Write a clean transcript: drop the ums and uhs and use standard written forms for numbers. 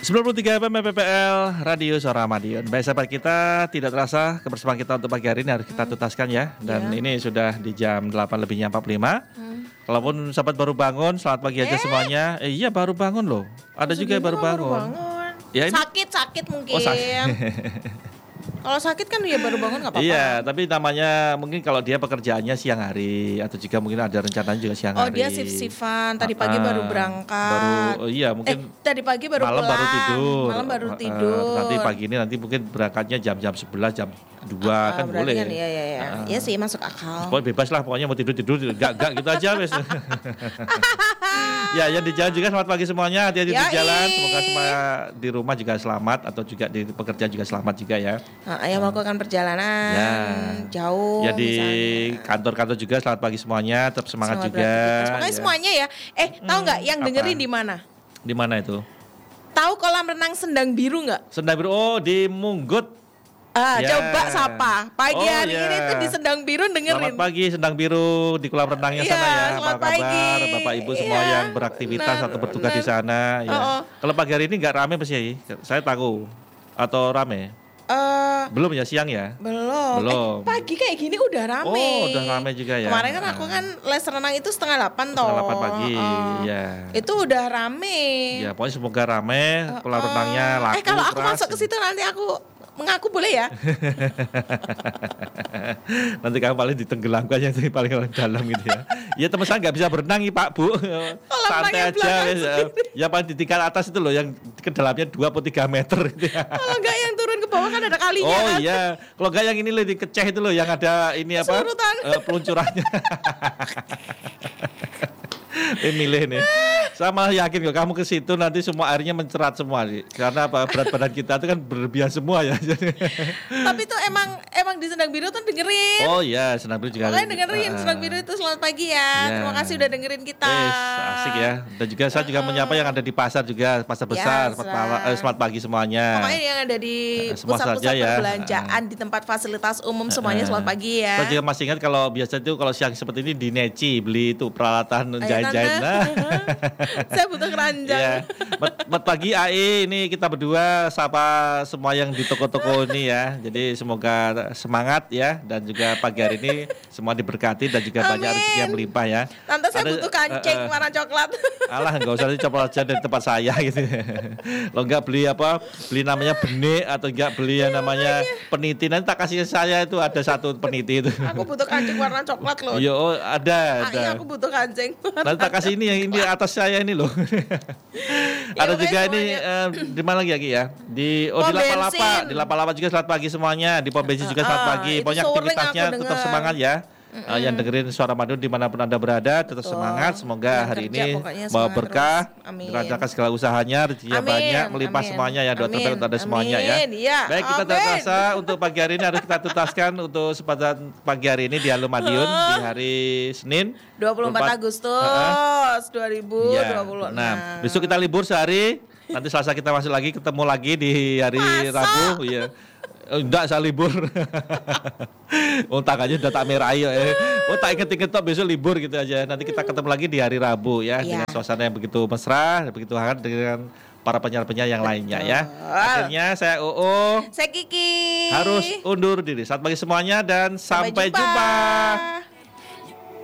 93 FM PPL Radio Suara Madiun. Baik sahabat kita, tidak terasa kebersamaan kita untuk pagi hari ini harus kita tuntaskan ya. Dan ini sudah di jam 8:45. Kalaupun sahabat baru bangun, selamat pagi aja semuanya. Iya baru bangun loh. Ada juga yang baru bangun. Ya, ini... Sakit mungkin. Oh, sakit. Kalau sakit kan ya baru bangun nggak apa-apa. Iya, tapi namanya mungkin kalau dia pekerjaannya siang hari atau juga mungkin ada rencananya juga siang hari. Oh dia shift-shiftan, tadi pagi baru berangkat. Mungkin tadi pagi baru malam pulang. baru tidur. Malam baru tidur. Nanti pagi ini nanti mungkin berangkatnya jam 11, jam 2 kan boleh. Kan, iya. Iya sih masuk akal. Pokoknya bebas lah, pokoknya mau tidur enggak gitu aja wes. Ya, yang di jalan juga selamat pagi semuanya, hati-hati di jalan. Semoga semua di rumah juga selamat atau juga di pekerjaan juga selamat juga ya. Yang melakukan perjalanan jauh. Ya di kantor-kantor juga selamat pagi semuanya, tetap semangat juga. Pokoknya semuanya ya. Tahu nggak yang dengerin di mana? Di mana itu? Tahu kolam renang Sendang Biru nggak? Sendang Biru, di Munggut. Coba sapa. Pagi hari ini tuh di Sendang Biru dengerin. Selamat pagi Sendang Biru di kolam renangnya sana ya. Apa kabar Bapak Ibu semua yang beraktivitas atau bertugas di sana ya. Kalau pagi hari ini nggak rame pasti ya. Saya tahu. Atau rame? Belum ya, siang ya? Belum. Pagi kayak gini udah rame. Oh, udah rame juga ya. Kemarin kan aku kan les renang itu 7:30 toh. 7:30 pagi, ya. Itu udah rame. Ya, pokoknya semoga rame, kolam renangnya laku. Kalau aku masuk ke situ nanti aku mengaku boleh ya? Nanti kamu paling ditenggelamkan yang paling dalam gitu ya. Ya teman saya nggak bisa berenang nih Pak Bu. Santai aja. Ya paling di tingkat atas itu loh yang ke dalamnya 2 atau 3 meter gitu ya. Kalau nggak yang turun ke bawah kan ada kalinya. Oh kan? Iya. Kalau nggak yang ini loh di keceh itu loh yang ada ini apa? Peluncurannya. Milih nih. Sama yakin kok kamu ke situ nanti semua airnya mencerat semua nih. Karena apa? Berat badan kita itu kan berlebihan semua ya. Tapi tuh emang di Sendang Biru tuh dengerin. Oh iya, Sendang Biru juga. Makanya dengerin Sendang Biru itu selamat pagi ya. Terima kasih udah dengerin kita. Asik ya. Dan juga saya juga menyapa yang ada di pasar juga, pasar besar. Selamat pagi semuanya. Pokoknya yang ada di pusat-pusat perbelanjaan di tempat fasilitas umum semuanya selamat pagi ya. Saya juga masih ingat kalau biasa itu kalau siang seperti ini di Neci beli itu peralatan jahit-jahit. Saya butuh keranjang. Ya. Selamat pagi AI, ini kita berdua sapa semua yang di toko-toko ini ya. Jadi semoga semangat ya dan juga pagi hari ini semua diberkati dan juga banyak rezeki yang melimpah ya. Tante saya butuh kancing warna coklat. Alah enggak usah coklat aja dari tempat saya gitu. Lo enggak beli namanya benik atau enggak beli yang namanya peniti, nanti tak kasih saya itu ada satu peniti itu. Aku butuh kancing warna coklat loh. Yo ada. Aku butuh kancing. Nanti tak kasih ini yang ini atas saya ini loh. Ada juga ini di mana lagi ya? Di Lapa-Lapa juga selamat pagi semuanya. Di pom bensin juga selamat pagi. Pokoknya aktivitasnya tetap semangat ya. Yang dengerin Suara Madiun dimanapun Anda berada tetap semangat. Semoga hari ini bawa berkah, dilancarkan segala usahanya, rezekinya banyak, melimpah semuanya ya. Doa terbaik untuk Anda semuanya ya. Baik, kita terasa untuk pagi hari ini harus kita tuntaskan untuk kesempatan pagi hari ini di Halo Madiun di hari Senin 24 Agustus 2026. Nah, besok kita libur sehari. Nanti Selasa kita masuk lagi, ketemu lagi di hari Rabu ya. Enggak, saya libur. Tak aja udah tak merahi ya. Tak inget-inget besok libur gitu aja. Nanti kita ketemu lagi di hari Rabu ya. Dengan suasana yang begitu mesra, begitu hangat dengan para penyiar-penyiar yang lainnya ya. Akhirnya saya saya Kiki harus undur diri. Selamat pagi semuanya dan sampai jumpa.